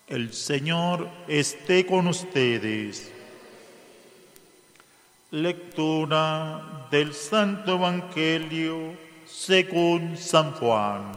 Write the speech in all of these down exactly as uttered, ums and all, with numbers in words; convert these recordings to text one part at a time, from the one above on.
El Señor esté con ustedes. Lectura del Santo Evangelio según San Juan.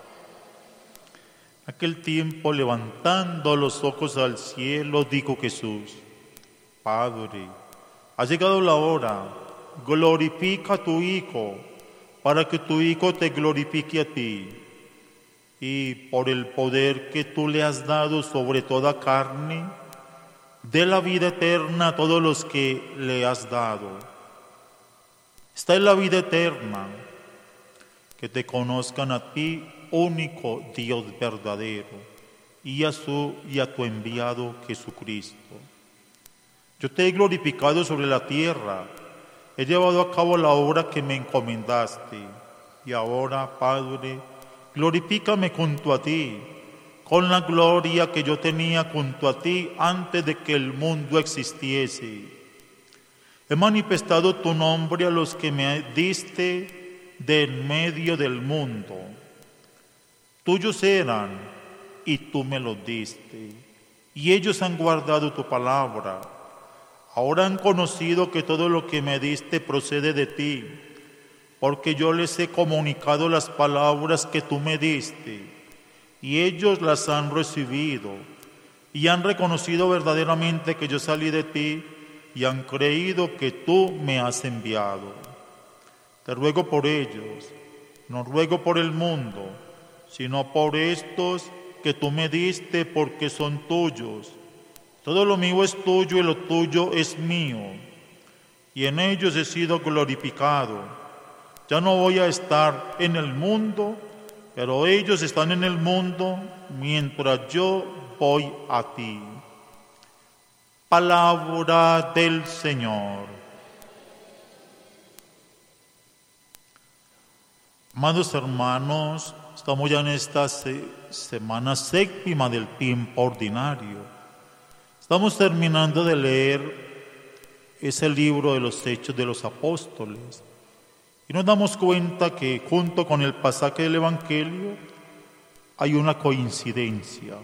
Aquel tiempo, levantando los ojos al cielo, dijo Jesús: Padre, ha llegado la hora, glorifica a tu Hijo, para que tu Hijo te glorifique a ti. Y por el poder que tú le has dado sobre toda carne, dé la vida eterna a todos los que le has dado. Esta es la vida eterna, que te conozcan a ti, único Dios verdadero, y a, su, y a tu enviado Jesucristo. Yo te he glorificado sobre la tierra, he llevado a cabo la obra que me encomendaste, y ahora, Padre, glorifícame junto a ti, con la gloria que yo tenía junto a ti antes de que el mundo existiese. He manifestado tu nombre a los que me diste de en medio del mundo. Tuyos eran, y tú me los diste, y ellos han guardado tu palabra. Ahora han conocido que todo lo que me diste procede de ti, porque yo les he comunicado las palabras que tú me diste, y ellos las han recibido, y han reconocido verdaderamente que yo salí de ti, y han creído que tú me has enviado. Te ruego por ellos, no ruego por el mundo, sino por estos que tú me diste, porque son tuyos. Todo lo mío es tuyo y lo tuyo es mío, y en ellos he sido glorificado. Ya no voy a estar en el mundo, pero ellos están en el mundo mientras yo voy a ti. Palabra del Señor. Amados hermanos, estamos ya en esta se- semana séptima del tiempo ordinario. Estamos terminando de leer ese libro de los Hechos de los Apóstoles. Y nos damos cuenta que junto con el pasaje del Evangelio hay una coincidencia.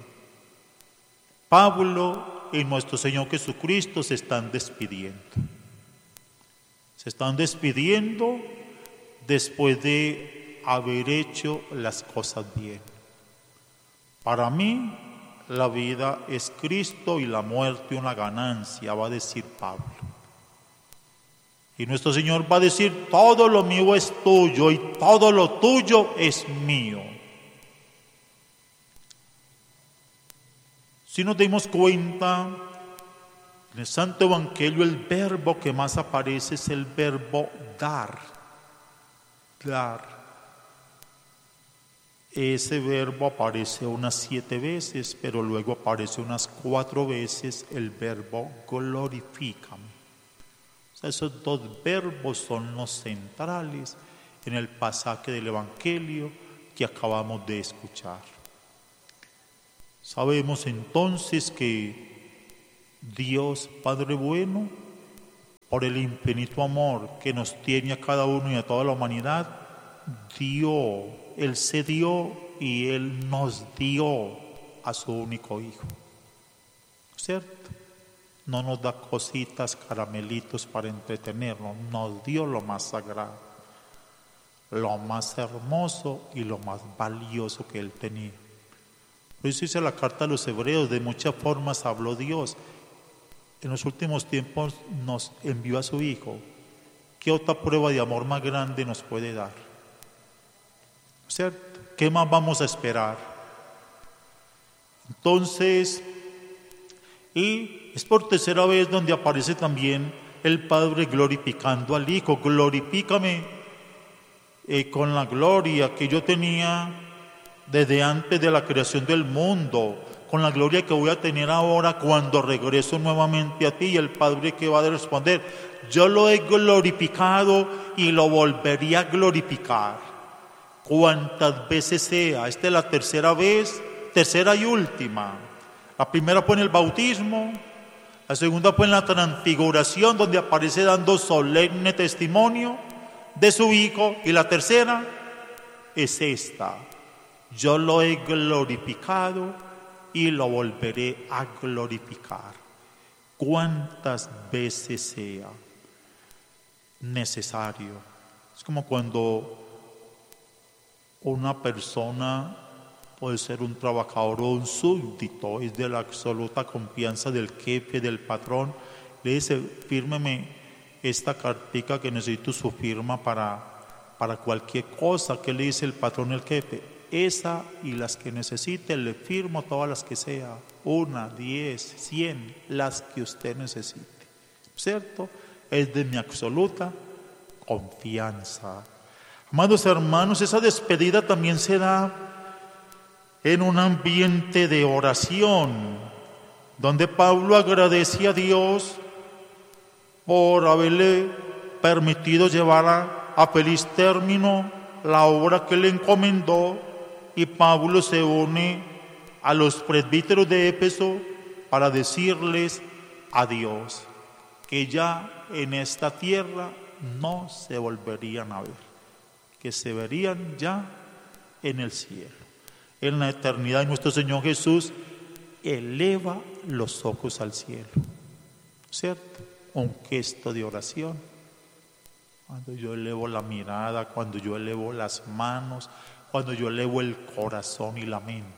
Pablo y nuestro Señor Jesucristo se están despidiendo. Se están despidiendo después de haber hecho las cosas bien. Para mí, la vida es Cristo y la muerte una ganancia, va a decir Pablo. Y nuestro Señor va a decir: todo lo mío es tuyo y todo lo tuyo es mío. Si nos dimos cuenta, en el Santo Evangelio el verbo que más aparece es el verbo dar. Dar. Ese verbo aparece unas siete veces, pero luego aparece unas cuatro veces el verbo glorifícame. Esos dos verbos son los centrales en el pasaje del Evangelio que acabamos de escuchar. Sabemos entonces que Dios Padre bueno, por el infinito amor que nos tiene a cada uno y a toda la humanidad, dio, Él se dio y Él nos dio a su único Hijo. ¿Cierto? No nos da cositas, caramelitos para entretenernos, nos dio lo más sagrado, lo más hermoso y lo más valioso que Él tenía. Por eso dice la carta a los Hebreos: de muchas formas habló Dios. En los últimos tiempos nos envió a su Hijo. ¿Qué otra prueba de amor más grande nos puede dar? ¿Cierto? ¿Qué más vamos a esperar? Entonces, y es por tercera vez donde aparece también el Padre glorificando al Hijo. Glorifícame eh, con la gloria que yo tenía desde antes de la creación del mundo, con la gloria que voy a tener ahora cuando regreso nuevamente a ti. Y el Padre que va a responder: yo lo he glorificado y lo volvería a glorificar cuantas veces sea. Esta es la tercera vez, tercera y última. La primera fue en el bautismo, la segunda fue en la transfiguración, donde aparece dando solemne testimonio de su Hijo, y la tercera es esta: yo lo he glorificado y lo volveré a glorificar. Cuantas veces sea necesario. Es como cuando una persona puede ser un trabajador o un súbdito, es de la absoluta confianza del jefe, del patrón, le dice, fírmeme esta cartica que necesito su firma para, para cualquier cosa. ¿Qué le dice el patrón al jefe? Esa y las que necesite, le firmo todas las que sea, una, diez, cien, las que usted necesite, ¿cierto? Es de mi absoluta confianza. Amados hermanos, esa despedida también se da en un ambiente de oración, donde Pablo agradece a Dios por haberle permitido llevar a, a feliz término la obra que le encomendó, y Pablo se une a los presbíteros de Éfeso para decirles adiós, que ya en esta tierra no se volverían a ver, que se verían ya en el cielo. En la eternidad nuestro Señor Jesús eleva los ojos al cielo, ¿cierto? Un gesto de oración. Cuando yo elevo la mirada, cuando yo elevo las manos, cuando yo elevo el corazón y la mente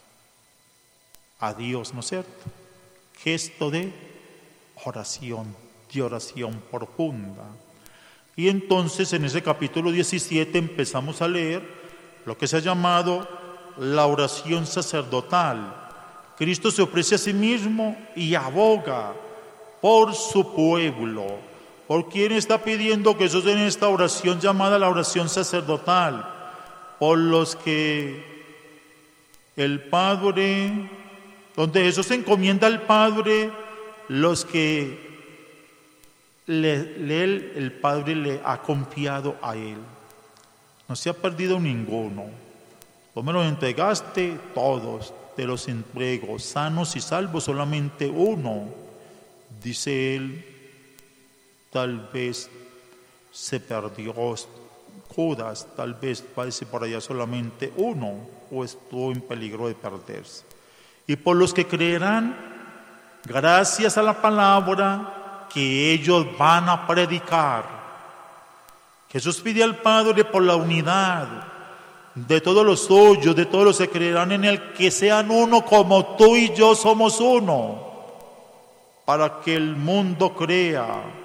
a Dios, ¿no es cierto? Gesto de oración, de oración profunda. Y entonces en ese capítulo diecisiete empezamos a leer lo que se ha llamado la oración sacerdotal. Cristo se ofrece a sí mismo y aboga por su pueblo. ¿Por quién está pidiendo que Jesús en esta oración llamada la oración sacerdotal? Por los que el Padre, donde Jesús encomienda al Padre, los que le, le, el Padre le ha confiado a Él. No se ha perdido ninguno. Tú me los entregaste todos, te los entrego, sanos y salvos, solamente uno. Dice Él, tal vez se perdió Judas, tal vez parece por allá solamente uno, o estuvo en peligro de perderse. Y por los que creerán, gracias a la palabra que ellos van a predicar. Jesús pide al Padre por la unidad de todos los suyos, de todos los que creerán en Él, que sean uno como tú y yo somos uno, para que el mundo crea.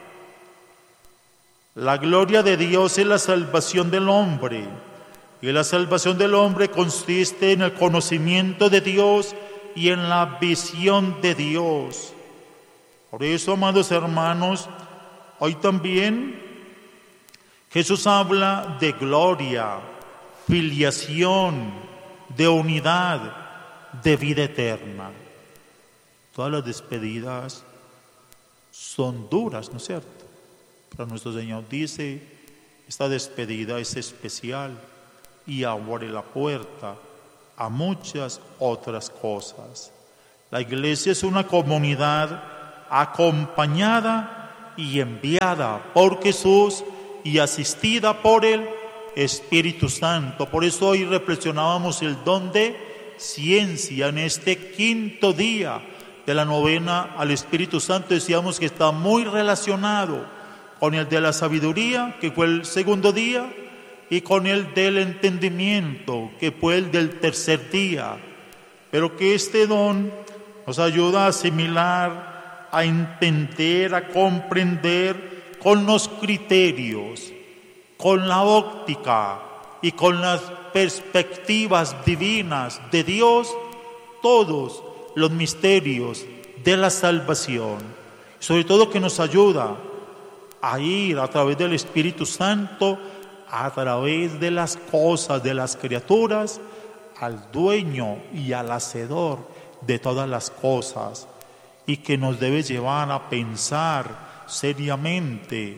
La gloria de Dios es la salvación del hombre, y la salvación del hombre consiste en el conocimiento de Dios y en la visión de Dios. Por eso, amados hermanos, hoy también Jesús habla de gloria, filiación, de unidad, de vida eterna. Todas las despedidas son duras, ¿no es cierto? Pero nuestro Señor dice, esta despedida es especial y abre la puerta a muchas otras cosas. La iglesia es una comunidad acompañada y enviada por Jesús y asistida por el Espíritu Santo. Por eso hoy reflexionábamos el don de ciencia en este quinto día de la novena al Espíritu Santo. Decíamos que está muy relacionado con el de la sabiduría, que fue el segundo día, y con el del entendimiento, que fue el del tercer día. Pero que este don nos ayuda a asimilar, a entender, a comprender con los criterios, con la óptica y con las perspectivas divinas de Dios, todos los misterios de la salvación. Sobre todo que nos ayuda a ir a través del Espíritu Santo, a través de las cosas, de las criaturas, al dueño y al hacedor de todas las cosas, y que nos debe llevar a pensar seriamente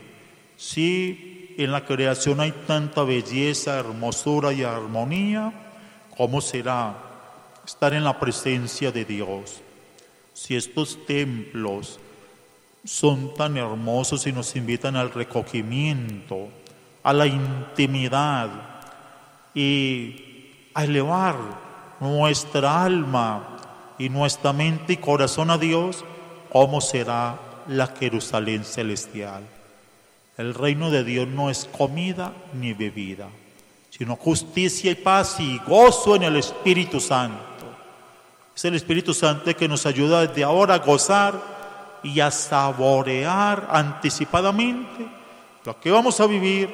si en la creación hay tanta belleza, hermosura y armonía, ¿cómo será estar en la presencia de Dios? Si estos templos son tan hermosos y nos invitan al recogimiento, a la intimidad y a elevar nuestra alma y nuestra mente y corazón a Dios, ¿cómo será la Jerusalén celestial? El reino de Dios no es comida ni bebida, sino justicia y paz y gozo en el Espíritu Santo. Es el Espíritu Santo que nos ayuda desde ahora a gozar y a saborear anticipadamente lo que vamos a vivir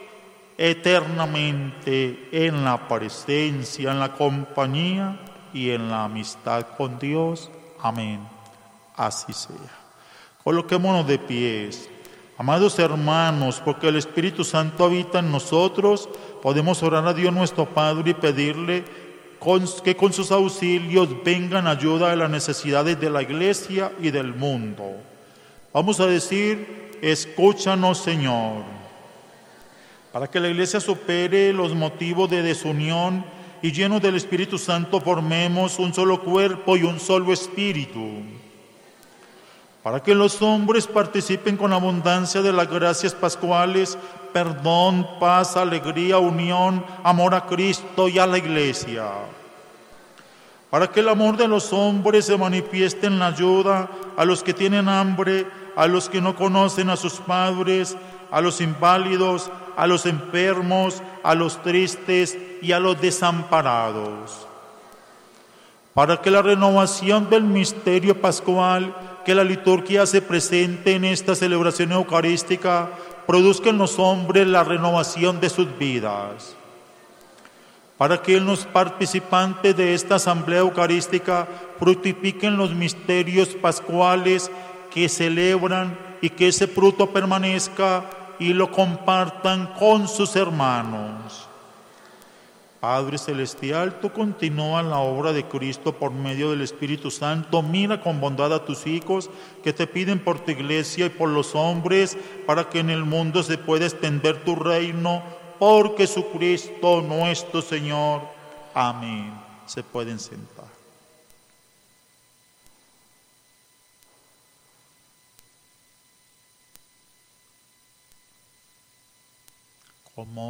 eternamente en la presencia, en la compañía y en la amistad con Dios. Amén. Así sea. Coloquémonos de pies. Amados hermanos, porque el Espíritu Santo habita en nosotros, podemos orar a Dios nuestro Padre y pedirle con, que con sus auxilios vengan ayuda a las necesidades de la Iglesia y del mundo. Vamos a decir: escúchanos, Señor, para que la Iglesia supere los motivos de desunión y llenos del Espíritu Santo formemos un solo cuerpo y un solo espíritu. Para que los hombres participen con abundancia de las gracias pascuales, perdón, paz, alegría, unión, amor a Cristo y a la Iglesia. Para que el amor de los hombres se manifieste en la ayuda a los que tienen hambre, a los que no conocen a sus padres, a los inválidos, a los enfermos, a los tristes y a los desamparados. Para que la renovación del misterio pascual que la liturgia hace presente en esta celebración eucarística produzca en los hombres la renovación de sus vidas. Para que los participantes de esta asamblea eucarística fructifiquen los misterios pascuales que celebran y que ese fruto permanezca y lo compartan con sus hermanos. Padre Celestial, tú continúas la obra de Cristo por medio del Espíritu Santo. Mira con bondad a tus hijos que te piden por tu iglesia y por los hombres, para que en el mundo se pueda extender tu reino por Jesucristo nuestro Señor. Amén. Se pueden sentar. Como